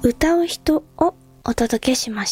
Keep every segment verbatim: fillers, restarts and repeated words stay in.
歌う人をお届けしました。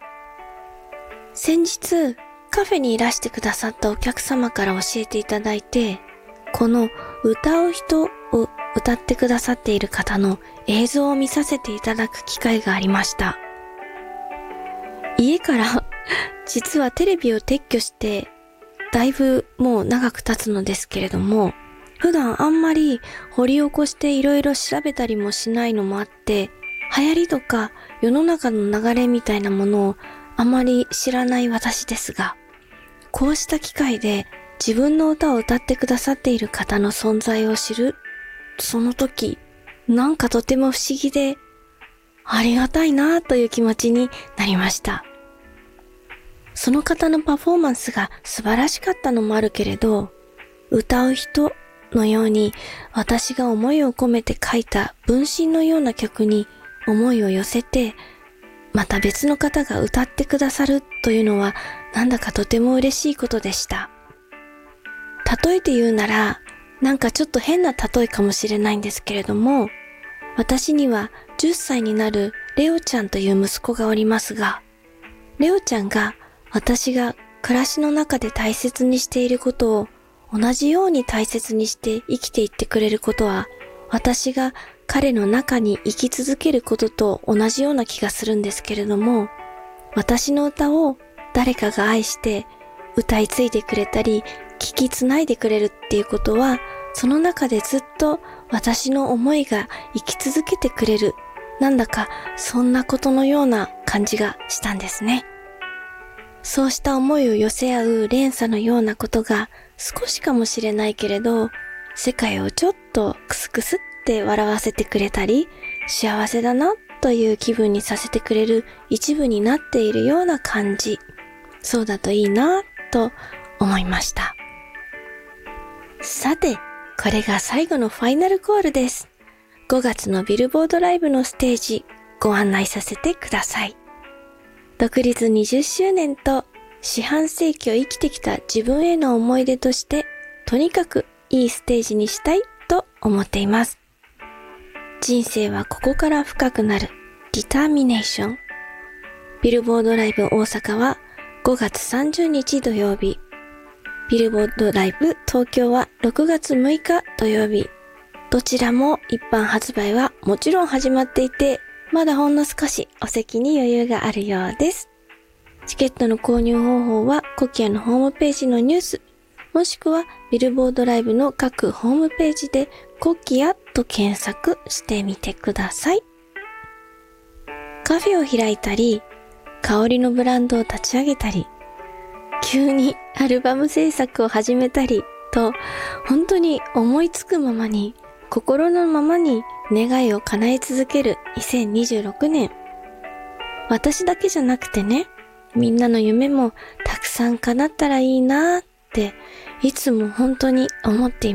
先日カフェにいらしてくださったお客様から教えていただいて、この歌う人を歌ってくださっている方の映像を見させていただく機会がありました。家から実はテレビを撤去してだいぶもう長く経つのですけれども、普段あんまり掘り起こしていろいろ調べたりもしないのもあって、流行りとか世の中の流れみたいなものをあまり知らない私ですが、こうした機会で自分の歌を歌ってくださっている方の存在を知る、その時、なんかとても不思議で、ありがたいなという気持ちになりました。その方のパフォーマンスが素晴らしかったのもあるけれど、歌う人のように私が思いを込めて書いた分身のような曲に思いを寄せて、また別の方が歌ってくださるというのはなんだかとても嬉しいことでした。例えて言うなら、なんかちょっと変な例えかもしれないんですけれども、私にはじゅっさいになるレオちゃんという息子がおりますが、レオちゃんが私が暮らしの中で大切にしていることを同じように大切にして生きていってくれることは、私が彼の中に生き続けることと同じような気がするんですけれども、私の歌を誰かが愛して歌い継いでくれたり聞きつないでくれるっていうことは、その中でずっと私の思いが生き続けてくれる、なんだかそんなことのような感じがしたんですね。そうした思いを寄せ合う連鎖のようなことが少しかもしれないけれど、世界をちょっとクスクスって笑わせてくれたり、幸せだなという気分にさせてくれる一部になっているような感じ。そうだといいなと思いました。さて、これが最後のファイナルコールです。ごがつのビルボードライブのステージ、ご案内させてください。独立にじゅっしゅうねんと四半世紀を生きてきた自分への思い出として、とにかくいいステージにしたいと思っています。人生はここから深くなる。ディターミネーション。ビルボードライブ大阪はごがつさんじゅうにち土曜日。ビルボードライブ東京はろくがつむいか土曜日。どちらも一般発売はもちろん始まっていて、まだほんの少しお席に余裕があるようです。チケットの購入方法はコキアのホームページのニュース、もしくはビルボードライブの各ホームページでコキアと検索してみてください。カフェを開いたり、香りのブランドを立ち上げたり、急にアルバム制作を始めたりと、本当に思いつくままに、心のままに願いを叶え続けるにせんにじゅうろくねん。私だけじゃなくてね、みんなの夢もたくさん叶ったらいいなーっていつも本当に思っています。